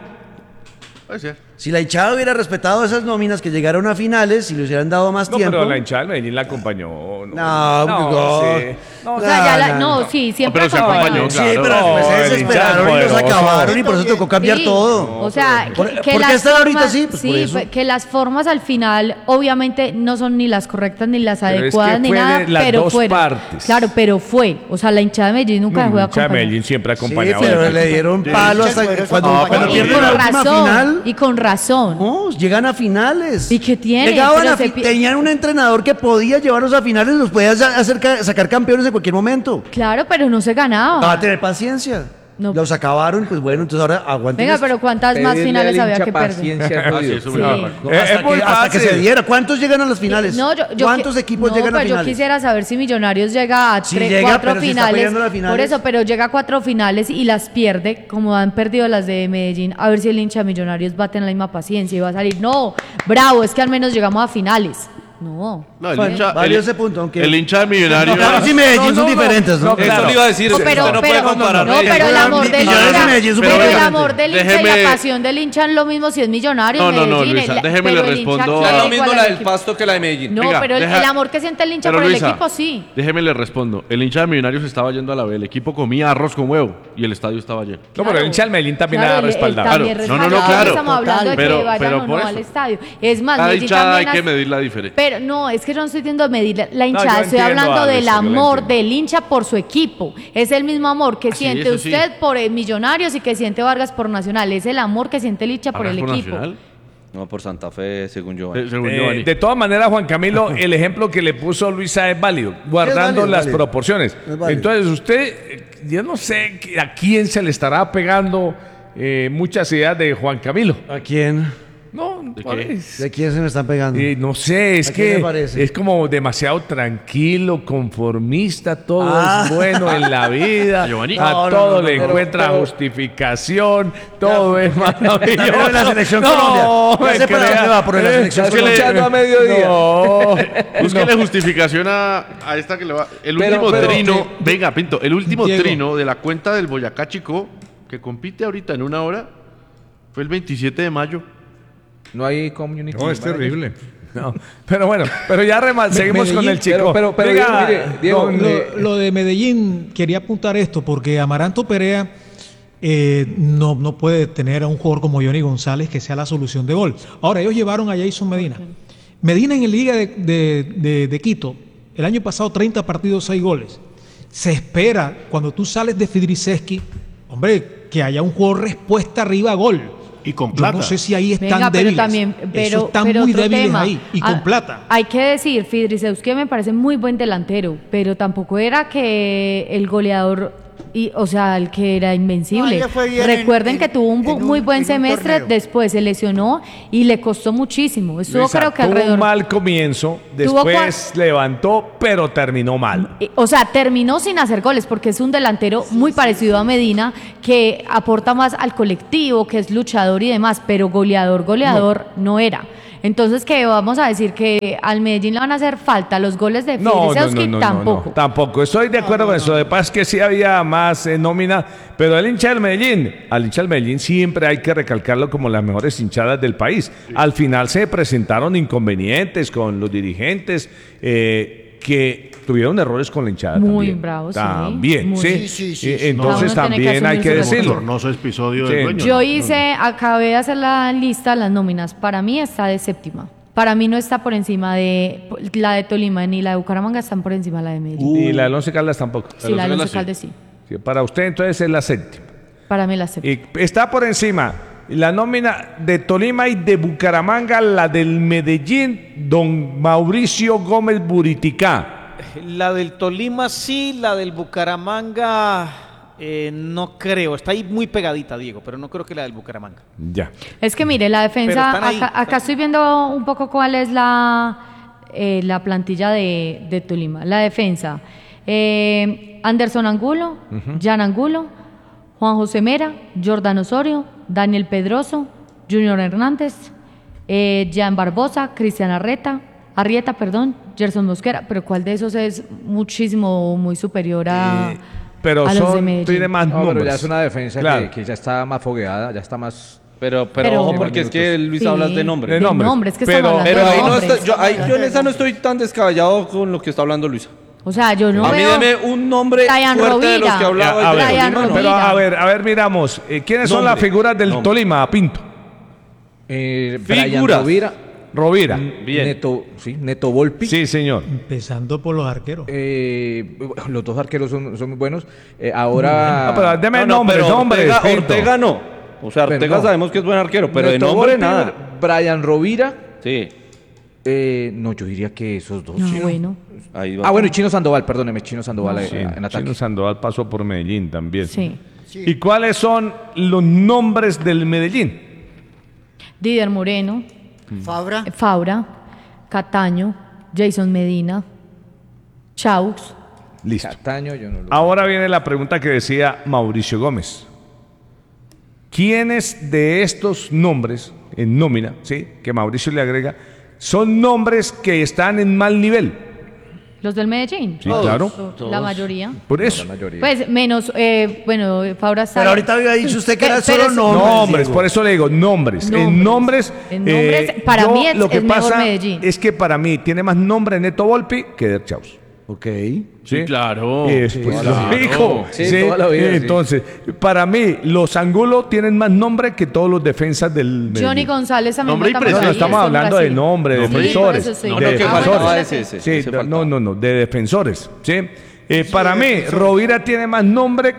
Puede ser. Si la hinchada hubiera respetado esas nóminas que llegaron a finales y le hubieran dado más No, tiempo. pero la hinchada del Medellín la acompañó. No, No, no. sí. No, O sea, ya la- no, no. sí, siempre pero se acompañó. acompañó, Sí, claro. pero después se No, el desesperaron y hinchada los poderoso. acabaron y por eso tocó cambiar Sí, todo. O sea, que, ¿Por- que por qué las están ahorita formas- así? Pues por sí, eso. fue- que las formas al final obviamente no son ni las correctas ni las Pero es que adecuadas ni fue de nada, las pero dos fueron. partes. Claro, pero fue. O sea, la hinchada de Medellín nunca No, dejó de la hinchada de acompañar. Medellín siempre ha Sí, acompañado. pero al le equipo. dieron Sí, palo muchas hasta poderosas cuando, no, cuando y y pierden con la última razón, final. y con razón. No, llegan a finales. ¿Y qué tiene? Llegaban Pero a se fi- pi- tenían un entrenador que podía llevarlos a finales, los podía sa- hacer ca- sacar campeones en cualquier momento. Claro, pero no se ganaba. Va a tener paciencia. No. Los acabaron, pues bueno, entonces ahora aguanten. Venga, esto. pero ¿cuántas más Pedirle finales al había hincha que perder? paciencia, Ah, jodido. sí, eso Sí. me da- No, Eh, hasta, es muy que, hasta que fácil. se diera. ¿Cuántos llegan a las finales? No, yo, yo ¿Cuántos qui- equipos no, llegan a pero finales? Yo quisiera saber si Millonarios llega a Sí tres, llega, cuatro pero si está finales, peleando las finales. por eso, pero llega a cuatro finales y las pierde, como han perdido las de Medellín. A ver si el hincha de Millonarios va a tener la misma paciencia y va a salir. No, bravo, es que al menos llegamos a finales. No. No, el Vale, hincha, valió el, ese punto, aunque- el hincha de Millonarios. Millonarios y Medellín son diferentes, ¿no? Eso le iba a decir. No, usted pero, no pero, puede comparar. no, pero el amor del Millonarios y hincha, Medellín son pero el diferentes. amor del hincha y Déjeme- la pasión del hincha es lo mismo si es Millonarios, No, no, no, Medellín, Luisa, el- déjeme pero le el hincha respondo quiere a- Es lo igual mismo al la del equipo. Pasto que la de Medellín. No, Venga, pero el, deja- el amor que siente el hincha Pero, por Luisa, el equipo sí. Déjeme le respondo. El hincha de Millonarios estaba yendo a la B. El equipo comía arroz con huevo y el estadio estaba lleno. No, pero el hincha del Medellín también Claro, ha él- él respaldado. también Claro. No, no, no, respaldaba, claro. Estamos hablando de Pero- que vayan pero o no por al eso. estadio. Es más, Cada Medellín hinchada también hay que hace- medirla diferente. Pero no, es que yo no estoy diciendo medir la- la hinchada, yo estoy entiendo, hablando Alex, del yo la amor entiendo. del hincha por su equipo. Es el mismo amor que Ah, sí, siente eso sí. usted por el Millonarios y que siente Vargas por Nacional. Es el amor que siente el hincha por ¿Vargas el por equipo. Nacional? No, por Santa Fe, según yo. Eh, según Eh, Giovanni. de todas maneras, Juan Camilo, el ejemplo que le puso Luisa es válido, guardando válido, las válido. proporciones. Es válido. Entonces, usted, eh, yo no sé a quién se le estará pegando eh, muchas ideas de Juan Camilo. ¿A quién? No, ¿De por qué? eso. ¿De quién se me están pegando? Eh, no sé, es ¿A quién que le parece? es como demasiado tranquilo, conformista, todo Ah. es bueno en la vida, Giovanni. a No, no, todo no, no, le pero- encuentra pero- justificación, todo es maravilloso. También en la selección no, Colombia. Ya me sé para crea. dónde va, por la Eh, selección es que Colombia. le- Escuchando a mediodía. No, Búsquele justificación a, a esta que le va. El Pero- último pero- trino. que- venga, Pinto. El último Diego. trino de la cuenta del Boyacá Chico, que compite ahorita en una hora, fue el veintisiete de mayo. No hay community. No, es manager. terrible. no. Pero bueno, pero ya rema- seguimos con Medellín, el chico. pero- pero Venga, Diego, mire, Diego, don, eh, Lo, lo de Medellín, quería apuntar esto, porque Amaranto Perea eh, no, no puede tener a un jugador como Johnny González que sea la solución de gol. Ahora, ellos llevaron a Jason Medina. Medina en el Liga de, de- de- de Quito, el año pasado treinta partidos, seis goles. Se espera, cuando tú sales de Fidriceski, hombre, que haya un jugador respuesta arriba a gol. Y con Yo plata. no sé si ahí están Venga, pero débiles. también, pero, Eso están pero muy otro débiles tema. ahí. Y con Ah, plata. Hay que decir, Fidriceus que me parece muy buen delantero, pero tampoco era que el goleador y, o sea, el que era invencible. No, le fue bien Recuerden en- que tuvo un bu- en un- muy buen en un semestre, torneo. después se lesionó y le costó muchísimo. Estuvo Luisa, creo que tuvo alrededor... un mal comienzo, Tuvo después levantó, pero terminó mal. Eh, O sea, terminó sin hacer goles porque es un delantero muy parecido a Medina que aporta más al colectivo, que es luchador y demás, pero goleador, goleador no, era. Entonces, que vamos a decir que al Medellín le van a hacer falta los goles de No, no, no, Filisewski, no, no, tampoco. no, tampoco. Estoy de acuerdo con eso. De paz que sí había más eh, nómina, pero el hincha del Medellín, al hincha del Medellín siempre hay que recalcarlo como las mejores hinchadas del país. Al final se presentaron inconvenientes con los dirigentes eh, que tuvieron errores con la hinchada. Muy también. bravos, sí. También, Muy. sí. Sí, sí, sí, Eh, sí. Entonces Cada uno tiene que también hay asumir que su decirlo. Bochornoso episodio Sí. del dueño. Yo ¿no? hice, acabé de hacer la lista, las nóminas. Para mí está de séptima. Para mí no está por encima de la de Tolima ni la de Bucaramanga, están por encima de la de Medellín. Y la del Once Caldas tampoco. sí, la de Once Caldas sí. Sí, para usted entonces es la séptima. Para mí la séptima. Y está por encima la nómina de Tolima y de Bucaramanga, la del Medellín, don Mauricio Gómez Buriticá. La del Tolima sí, la del Bucaramanga eh, no creo. Está ahí muy pegadita, Diego, pero no creo que la del Bucaramanga. Ya. Es que mire, la Pero defensa, están ahí, acá, acá estoy viendo un poco cuál es la, eh, la plantilla de, de Tolima. La defensa, eh, Anderson Angulo, Jan Angulo, Juan José Mera, Jordan Osorio, Daniel Pedroso, Junior Hernández, eh, Jan Barbosa, Cristian Arrieta, Arrieta, perdón, Gerson Mosquera, pero ¿cuál de esos es muchísimo, muy superior a, Pero a los de son, Medellín? tiene más No, pero nombres. ya es una defensa Claro. que, que ya está más fogueada, ya está más... Pero, pero, Pero- ojo, porque es que Luis Sí. hablas de nombre. De De nombres. nombres, que Pero- estamos hablando Pero de ahí no nombres. está, yo, ahí, yo en esa no estoy tan descabellado con lo que está hablando Luisa. O sea, yo no a mí veo... deme un nombre Ryan fuerte de los Rovira. que hablaba. A y de ver, Ryan Tolima, no. pero Rovira. a ver, a ver, miramos. eh, ¿Quiénes son Nombre, las figuras del nombre. Tolima, Pinto? Eh, Brian Figuras. Rovira, Rovira. Bien. Neto, sí, Neto Volpi. Sí, señor. Empezando por los arqueros. Eh, los dos arqueros son, son muy buenos. Eh, ahora... No, pero deme No, no, nombres, pero nombres. Ortega, Pinto. Ortega no. O sea, Ortega Perdón. sabemos que es buen arquero, pero de Neto nombre Volpi, nada. Brian Rovira. Sí, eh, no, yo diría que esos dos. No, Chino. bueno. ahí va. Ah, bueno, y Chino Sandoval, perdóneme, Chino Sandoval No. eh, Sí, en ataque. Chino Sandoval pasó por Medellín también. Sí. ¿Y cuáles son los nombres del Medellín? Didier Moreno, Fabra. Fabra, Cataño, Jason Medina, Chaux. Listo. Cataño, yo no lo... Ahora viene la pregunta que decía Mauricio Gómez. ¿Quiénes de estos nombres en nómina, sí, que Mauricio le agrega, son nombres que están en mal nivel? Los del Medellín. Sí, claro. La mayoría. Por eso. La mayoría. Pues menos, eh, bueno, Fabra está. Pero ahorita había dicho usted que era Pe- pero solo es- nombres. Nombres, Diego. por eso le digo nombres. En nombres, En nombres, para yo mí es- lo que es mejor pasa Medellín. es que para mí tiene más nombre Neto Volpi que Der Chaus. Ok. Sí, claro. Es, Sí, pues, claro. lógico. Sí, Sí, toda la vida, sí. Entonces, para mí, los Angulo tienen más nombre que todos los defensas del Johnny Medellín. González también Nombre y vota por No, no, ahí, estamos es con hablando de Brasil. nombre, de Sí, defensores. por eso sí. No, de lo que Ah, bueno, faltaba sí, es sí. ese. Sí, ese no, faltaba. no, no, de defensores. ¿sí? Eh, para mí, Rovira tiene más nombre.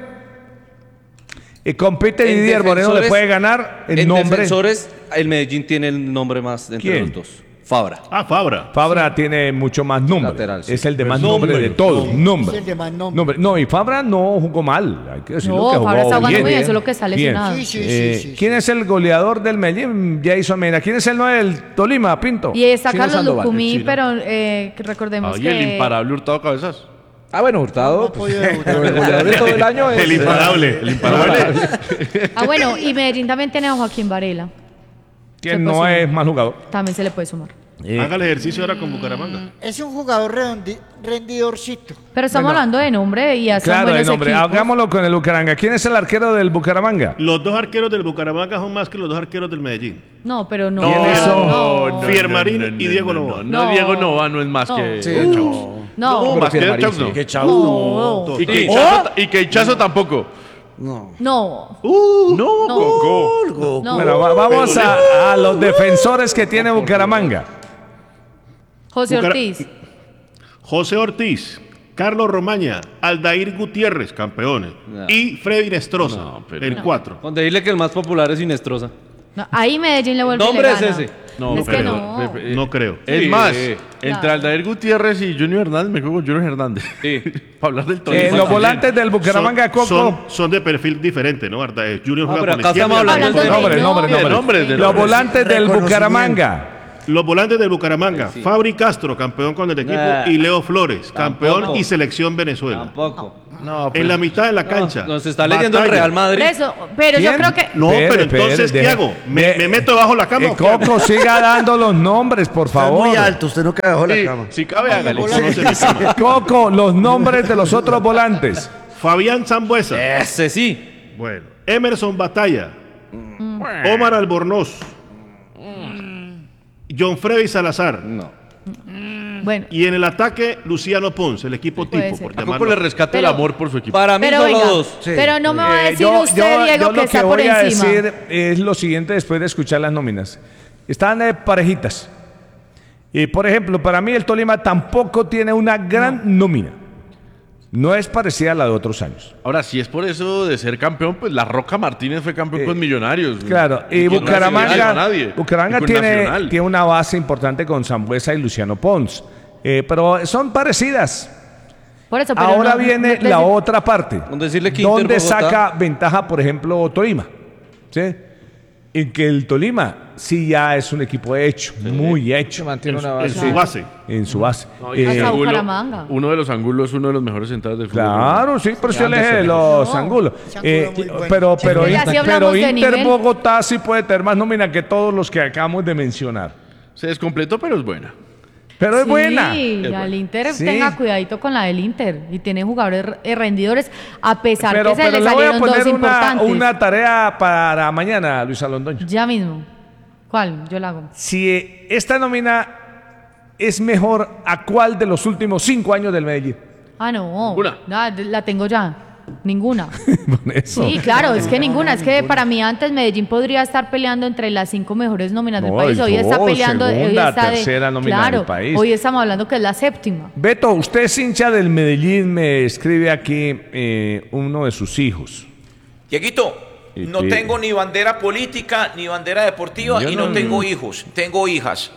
Eh, compite En Didier Moreno, le defensores- puede ganar en, En nombre. defensores, el Medellín tiene el nombre más entre ¿Quién? los dos. Fabra. Ah, Fabra. Fabra tiene mucho más nombre. Lateral, sí. Es el de más Pues nombre, nombre, de todos. Nombre. Es el de más nombre. Nombre. No, y Fabra no jugó mal. Hay que decirlo No, que jugó Fabra está jugando bien. muy bien, solo que está Bien. lesionado. Sí, sí, sí, Eh, sí, sí. ¿Quién es el goleador del Medellín? Jason Mena. ¿Quién es el nueve del Tolima, Pinto? Y está Chino Carlos Sandoval, Lucumí, Chino. pero eh, que recordemos Ay, que... el imparable Hurtado Cabezas. Ah, bueno, Hurtado. No ha pues, podido debutar. pero el goleador de todo el año es... El imparable. El imparable. Ah, bueno, y Medellín también tiene a Joaquín Varela. ¿Quién Se no puede es sumar. mal jugador? También se le puede sumar. Haga el ejercicio ahora con Bucaramanga. Es un jugador redondi- rendidorcito. Pero estamos hablando de nombre y hacen Claro, el buenos nombre. equipos. Hagámoslo con el Bucaramanga. ¿Quién es el arquero del Bucaramanga? Los dos arqueros del Bucaramanga son más que los dos arqueros del Medellín. No, pero no. ¿Quiénes son? No, Fiermarín y Diego Nova. No, No. Diego Nova no es más No. que Sí. Chaus. no. No, más que Fiermarín, Chaus sí. no. Que chao. No. Y que Hichazo, y que Hichazo tampoco. No. No. Uh, No, No. Coco. No. Bueno, va- vamos a, a los defensores que tiene Bucaramanga. José Bucara- Ortiz. José Ortiz, Carlos Romaña, Aldair Gutiérrez, campeones. No. Y Freddy Nestroza, No, pero- el cuatro. Con decirle que el más popular es Inestrosa. No, ahí Medellín le vuelve y le nombre es gana. ese. No, Es que pero- no. pe- pe- No creo. Es Sí, más, sí. entre Claro. Aldair Gutiérrez y Junior Hernández, me juego con Junior Hernández. Para hablar del Tolima. Eh, los también. volantes del Bucaramanga, son, Coco. son, son de perfil diferente, ¿no? Arda- eh, Junior Ah, juega pero por la acá izquierda. estamos y Aldair hablando por la de derecha. Nombres, nombres, no, nombres. nombres, de Los nombres. volantes del Reconocimiento. Bucaramanga. Los volantes del Bucaramanga, Fabri Castro, campeón con el equipo, Nah. y Leo Flores, campeón Tampoco. y selección Venezuela. Tampoco. No, pues, En la mitad de la cancha. Nos está leyendo el Batalla. Real Madrid. Por eso, pero yo ¿Quién? creo que... No, Espere, pero espere, entonces, ¿qué deje- hago? ¿Me, de- me meto bajo la cama Eh, o qué hago? Coco, siga dando los nombres, por Está favor. muy alto, usted no cae bajo la sí, cama. si cabe, hágale. Conoce mi cama. Coco, los nombres de los otros volantes. Fabián Zambuesa. Ese sí. Bueno. Emerson Batalla. Omar Albornoz. John Freddy Salazar. No. Bueno, Y en el ataque, Luciano Ponce, el equipo Puede tipo, ser. por A Coco llamarlo. le rescata el Pero- amor por su equipo. Para mí pero solo venga, dos. Sí. pero no me va a Eh, decir usted, Diego, yo que lo está que por voy a encima. decir es lo siguiente después de escuchar las nóminas. Están eh, parejitas. Y por ejemplo, para mí el Tolima tampoco tiene una gran nómina. No es parecida a la de otros años. Ahora, si es por eso de ser campeón, pues La Roca Martínez fue campeón Eh, con Millonarios. Claro, y que no le dio a Bucaramanga, nadie. Bucaramanga Y con tiene, Nacional. tiene una base importante con Sambuesa y Luciano Pons. Eh, pero son parecidas. Por eso, pero Ahora no- viene no- la no- otra parte. Con decirle que Inter ¿Dónde Bogotá- saca ventaja, por ejemplo, Tolima? ¿Sí? En que el Tolima sí ya es un equipo hecho, muy hecho. Mantiene una En base. su base. En su base. No, y Eh, ese Hasta Angulo, Bucaramanga. uno de los Angulos, uno de los mejores centrales del fútbol. Claro, sí, por eso yo le dije de los No, angulos. ese Angulo Eh, muy bueno. pero pero, Sí, Inter- así hablamos pero de Inter nivel. Bogotá sí puede tener más nómina que todos los que acabamos de mencionar. Se descompletó, pero es buena. Pero es Sí, buena. al Inter Sí. tenga cuidadito con la del Inter y tiene jugadores eh, rendidores a pesar Pero, que se pero le le voy a salieron dos poner una, importantes. una tarea para mañana, Luis Alondoño. Ya mismo. ¿Cuál? Yo la hago. Si eh, esta nómina es mejor, ¿a cuál de los últimos cinco años del Medellín? Ah, no. Ninguna. La, la tengo ya. Ninguna. Por eso. Sí, claro, es que ninguna. Es que para mí antes Medellín podría estar peleando entre las cinco mejores nóminas del No, país. y Hoy está dos, peleando. hoy segunda, está de- tercera nómina claro, del país. hoy estamos hablando que es la séptima. Beto, usted es hincha del Medellín, me escribe aquí eh, uno de sus hijos. Dieguito, ¿Y no qué? tengo ni bandera política, ni bandera deportiva Yo y no, no- tengo hijos, tengo hijas.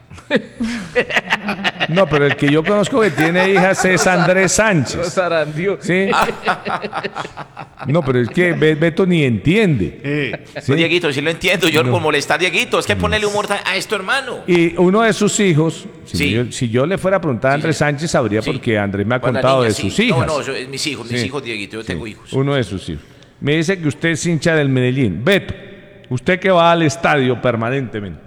No, pero el que yo conozco que tiene hijas es Andrés Sánchez. Sarandio. ¿Sí? No, pero es que Be- Beto ni entiende. Eh, ¿sí? Dieguito, sí lo entiendo, yo No. por molestar Dieguito, es que ponerle humor a a esto, hermano. Y uno de sus hijos, si, Sí. yo, si yo le fuera a preguntar a Andrés Sánchez, sabría Sí. porque Andrés me ha Bueno, la contado niña, de sí. sus hijas. No, no, eso es mis hijos, mis Sí. hijos, Dieguito, yo tengo Sí, hijos. Uno de sus hijos. Me dice que usted es hincha del Medellín. Beto, usted que va al estadio permanentemente,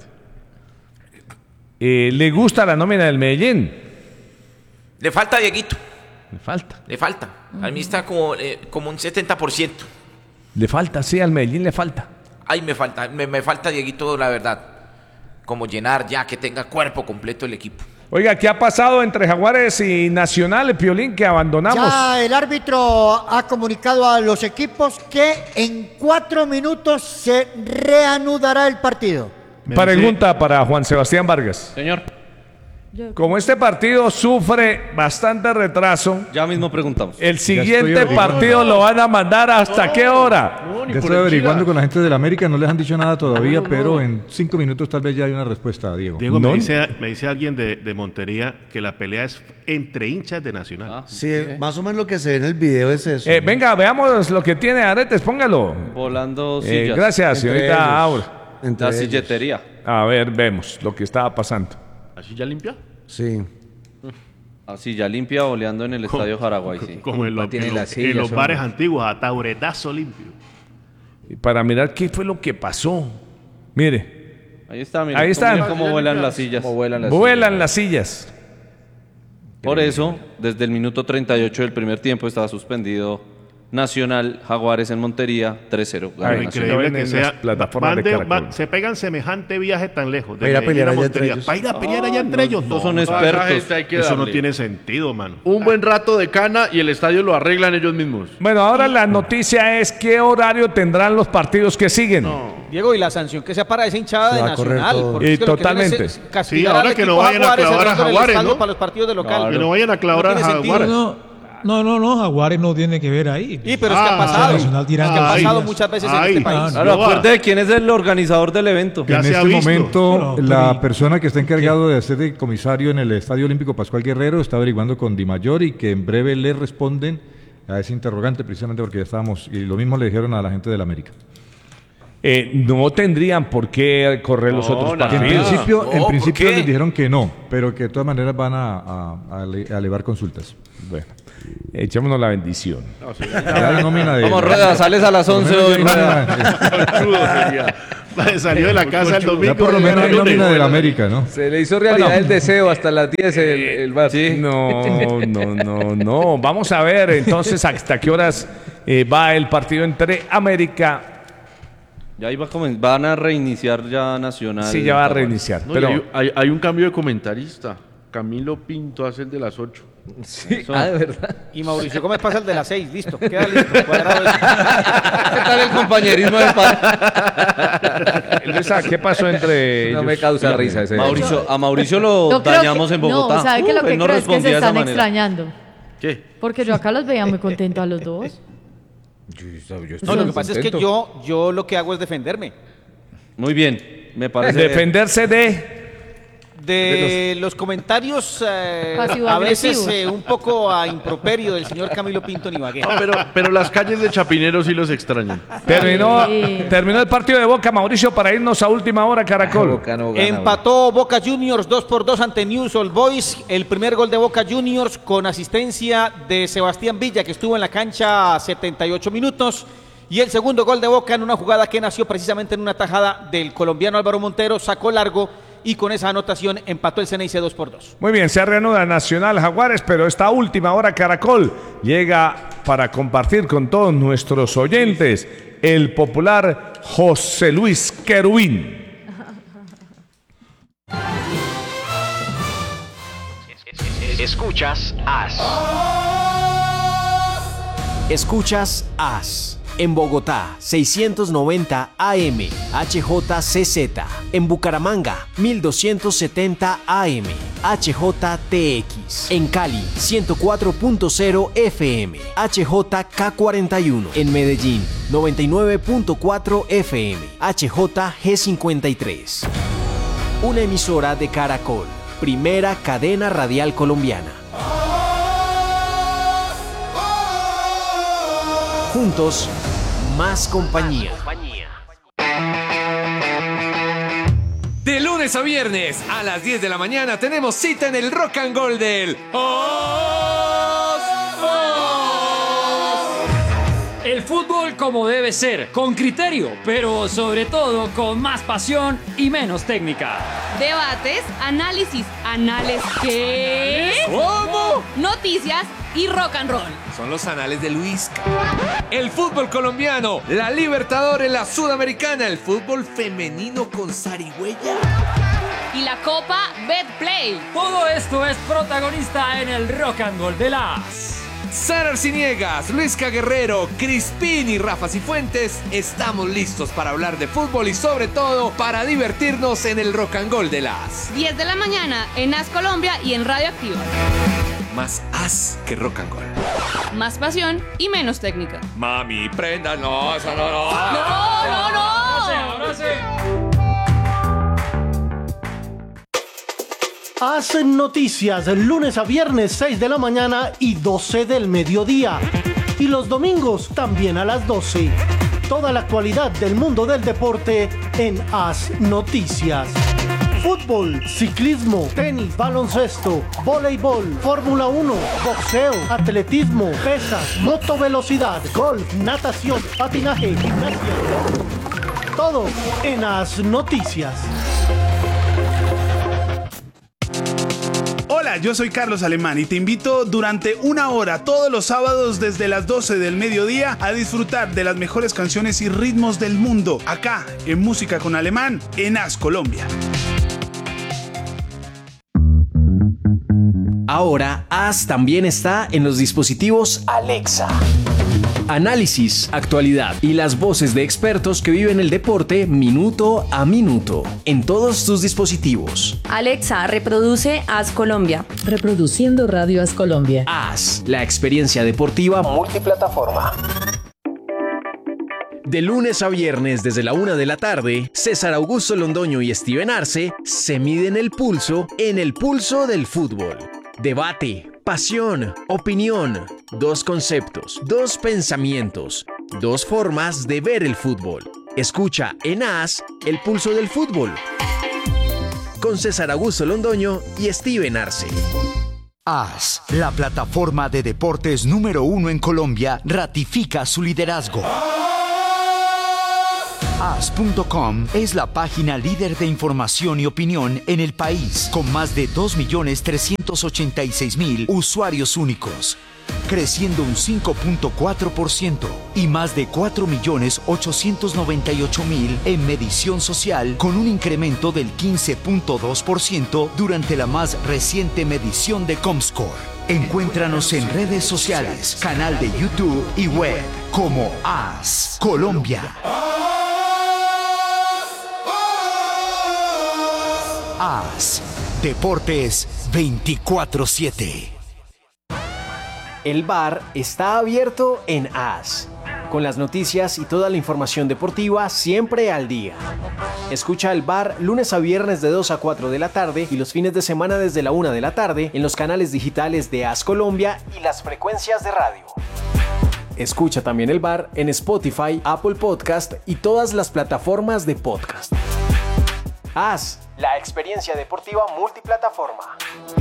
eh, ¿le gusta la nómina del Medellín? Le falta Dieguito, Le falta. le falta. A mí está como, eh, como un setenta por ciento. Le falta, sí, al Medellín le falta. Ay, me falta, me, me falta Dieguito, la verdad. Como llenar ya, que tenga cuerpo completo el equipo. Oiga, ¿qué ha pasado entre Jaguares y Nacional, el Piolín, que abandonamos? Ya el árbitro ha comunicado a los equipos que en cuatro minutos se reanudará el partido. Pregunta para Juan Sebastián Vargas. Señor, Como este partido sufre bastante retraso, ya mismo preguntamos. el estoy siguiente averiguando. partido lo van a mandar hasta qué hora. Ya estoy averiguando con la gente de la América, no les han dicho nada todavía, pero en cinco minutos tal vez ya hay una respuesta, Diego. Diego, No. me, dice, me dice alguien de, de Montería que la pelea es entre hinchas de Nacional. Sí, más o menos lo que se ve en el video es eso. Eh, venga, veamos lo que tiene Aretes, póngalo. Volando Eh, sillas. gracias, Entre señorita ellos. Aura. Entre La ellos. silletería. A ver, vemos lo que estaba pasando. ¿Así ya limpia? Sí. Así ya limpia oleando en el estadio Jaraguay, sí. Como en, los- tiene en las los- en sillas, los bares hombre. antiguos, a tauretazo limpio. Y para mirar qué fue lo que pasó. Mire, Ahí está, mira. Ahí están. Cómo vuelan las sillas. Como vuelan las vuelan sillas. las sillas. Por eso, desde el minuto treinta y ocho del primer tiempo estaba suspendido Nacional, Jaguares en Montería, tres cero. Gana Ay, Nacional. lo ven Increíble que en sea. las plataformas van de de- Caracol. van- se pegan semejante viaje tan lejos. Para ir a Medellín pelear allá entre Montería. ellos. Para ir a pelear allá entre ellos. no son No, Toda esa expertos. gente hay que eso no darle tiene sentido, mano. un buen rato de cana y el estadio lo arreglan ellos mismos. Bueno, ahora la noticia es qué horario tendrán los partidos que siguen. Diego, y la sanción que sea para esa hinchada Se de va a correr Nacional. todo. porque Y es que lo que hacen es- totalmente. es castigar Sí, ahora al que equipo no vayan a Jaguares clavar a cerrando el Jaguares, estadio ¿no? para los partidos de local. Que no vayan a clavar No a tiene sentido. Jaguares. No, No, no, no, Jaguares no tiene que ver ahí. Sí, pero es que ha pasado. Nacional tirando Es que ha ay, pasado ay, muchas veces en ay, este país. Claro, acuerde de quién es el organizador del evento. En este momento, Pero, la pero, persona que está encargado de hacer de comisario en el Estadio Olímpico Pascual Guerrero está averiguando con Di Mayor y que en breve le responden a ese interrogante, precisamente porque ya estábamos, y lo mismo le dijeron a la gente del América. Eh, no tendrían por qué correr los No, otros nada. En partidos. principio, No, en ¿por principio qué? les dijeron que no, pero que de todas maneras van a, a- a ele- a elevar consultas. Bueno, echémonos la bendición. Ya hay nómina de- Vamos, Rueda, sales a las por lo once menos hoy, ya hay Rueda. nómina- sería. Salió de la casa el domingo. Ya por lo menos hay nómina del América, ¿no? Se le hizo realidad Bueno. el deseo hasta las diez el, el bar. No, no, no, no. Vamos a ver entonces hasta qué horas eh, va el partido entre América. Ya iba a comen- van a reiniciar ya Nacional. Sí, ya va a reiniciar. No, pero y hay, hay- hay un cambio de comentarista. Camilo Pinto hace el de las ocho. Sí, ah, de verdad. Y Mauricio Gómez pasa el de las seis, listo, queda listo. Cuadrado eso. ¿Qué tal el compañerismo de pa- Luisa, ¿qué pasó entre No ellos? me causa risa ese. Mauricio, a Mauricio lo Yo creo dañamos que- en Bogotá. No, ¿sabe qué? Lo Uh, que él no creo es que respondía se de esa están manera. extrañando. ¿Qué? Porque yo acá los veía muy contentos a los dos. No, lo que pasa es que yo, yo lo que hago es defenderme. Muy bien, me parece. Defenderse de... De los comentarios eh, a Pasivo-agresivos. veces eh, un poco a improperio del señor Camilo Pinto Ibagué. No, pero, pero las calles de Chapinero sí los extrañan. Terminó, Sí. terminó el partido de Boca, Mauricio, para irnos a última hora, Caracol. Boca no gana, Empató Boca Juniors dos por dos ante News Old Boys. El primer gol de Boca Juniors con asistencia de Sebastián Villa, que estuvo en la cancha setenta y ocho minutos. Y el segundo gol de Boca en una jugada que nació precisamente en una tajada del colombiano Álvaro Montero, sacó largo y con esa anotación empató el Ceneice dos por dos. Muy bien, se reanuda Nacional Jaguares, pero esta última hora Caracol llega para compartir con todos nuestros oyentes el popular José Luis Querubín. Escuchas As. Escuchas As. En Bogotá, seiscientos noventa A M, H J C Z. En Bucaramanga, mil doscientos setenta A M, H J T X. En Cali, ciento cuatro punto cero F M, H J K cuarenta y uno. En Medellín, noventa y nueve punto cuatro F M, H J G cincuenta y tres. Una emisora de Caracol, primera cadena radial colombiana. Juntos, más compañía. De lunes a viernes a las diez de la mañana tenemos cita en el Rock and Roll del Os. El fútbol como debe ser, con criterio, pero sobre todo con más pasión y menos técnica. Debates, análisis, anales ¿qué? ¿Cómo? Noticias y rock and roll. Son los anales de Luisca. El fútbol colombiano, la Libertadores, la Sudamericana, el fútbol femenino con zarigüeya. Y la Copa Betplay. Todo esto es protagonista en el Rock and Roll de las. Sara Arciniegas, Luisca Guerrero, Crispín y Rafa Cifuentes estamos listos para hablar de fútbol y sobre todo para divertirnos en el Rock and Roll de las. diez de la mañana en As Colombia y en Radio Activa. Más as que rock and roll. Más pasión y menos técnica. Mami, prenda, no, eso no, no. No, no, no. Ahora sí, ahora sí. Hacen noticias lunes a viernes seis de la mañana y doce del mediodía. Y los domingos también a las doce. Toda la actualidad del mundo del deporte en Haz Noticias. Fútbol, ciclismo, tenis, baloncesto, voleibol, Fórmula uno, boxeo, atletismo, pesas, motovelocidad, golf, natación, patinaje, gimnasia. Todo en Haz Noticias. Hola, yo soy Carlos Alemán y te invito durante una hora todos los sábados desde las doce del mediodía a disfrutar de las mejores canciones y ritmos del mundo, acá en Música con Alemán, en As Colombia. Ahora, As también está en los dispositivos Alexa. Análisis, actualidad y las voces de expertos que viven el deporte minuto a minuto en todos tus dispositivos. Alexa, reproduce As Colombia. Reproduciendo Radio As Colombia. As, la experiencia deportiva multiplataforma. De lunes a viernes desde la una de la tarde, César Augusto Londoño y Steven Arce se miden el pulso en el pulso del fútbol. Debate, pasión, opinión, dos conceptos, dos pensamientos, dos formas de ver el fútbol. Escucha en As el pulso del fútbol con César Augusto Londoño y Steven Arce. As, la plataforma de deportes número uno en Colombia, ratifica su liderazgo. As punto com es la página líder de información y opinión en el país, con más de dos millones trescientos ochenta y seis mil usuarios únicos, creciendo un cinco punto cuatro por ciento y más de cuatro millones ochocientos noventa y ocho mil en medición social, con un incremento del quince punto dos por ciento durante la más reciente medición de Comscore. Encuéntranos en redes sociales, canal de YouTube y web como As Colombia. As, Deportes veinticuatro siete. El bar está abierto en As, con las noticias y toda la información deportiva siempre al día. Escucha el bar lunes a viernes de dos a cuatro de la tarde y los fines de semana desde la una de la tarde en los canales digitales de As Colombia y las frecuencias de radio. Escucha también el bar en Spotify, Apple Podcast y todas las plataformas de podcast. As, la experiencia deportiva multiplataforma.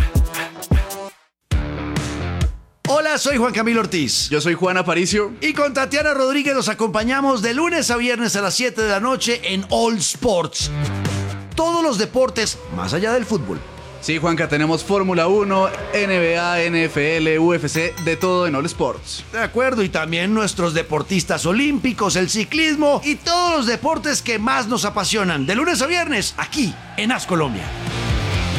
Hola, soy Juan Camilo Ortiz. Yo soy Juan Aparicio. Y con Tatiana Rodríguez los acompañamos de lunes a viernes a las siete de la noche en All Sports. Todos los deportes más allá del fútbol. Sí, Juanca, tenemos Fórmula uno, N B A, N F L, U F C, de todo en All Sports. De acuerdo, y también nuestros deportistas olímpicos, el ciclismo y todos los deportes que más nos apasionan. De lunes a viernes, aquí en As Colombia.